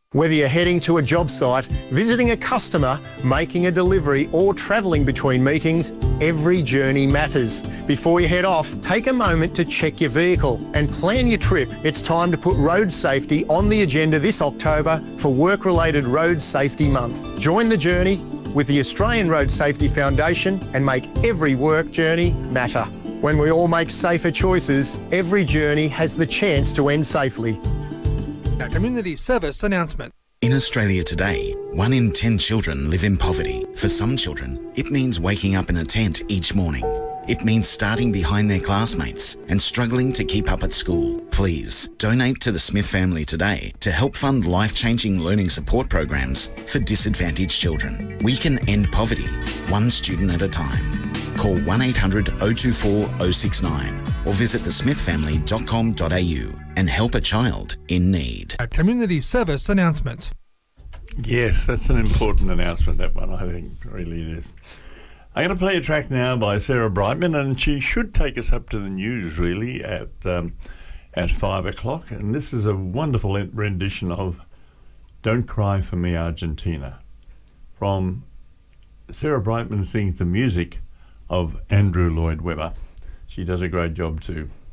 Whether you're heading to a job site, visiting a customer, making a delivery or travelling between meetings, every journey matters. Before you head off, take a moment to check your vehicle and plan your trip. It's time to put road safety on the agenda this October for Work-Related Road Safety Month. Join the journey with the Australian Road Safety Foundation and make every work journey matter. When we all make safer choices, every journey has the chance to end safely. A community service announcement. In Australia today, 1 in 10 children live in poverty. For some children, it means waking up in a tent each morning. It means starting behind their classmates and struggling to keep up at school. Please donate to the Smith family today to help fund life-changing learning support programs for disadvantaged children. We can end poverty, one student at a time. Call 1800 024 069 or visit thesmithfamily.com.au and help a child in need. A community service announcement. Yes, that's an important announcement, that one, I think, really it is. I'm going to play a track now by Sarah Brightman, and she should take us up to the news, really, at 5 o'clock. And this is a wonderful rendition of Don't Cry for Me, Argentina, from Sarah Brightman, sings the music of Andrew Lloyd Webber. She does a great job too.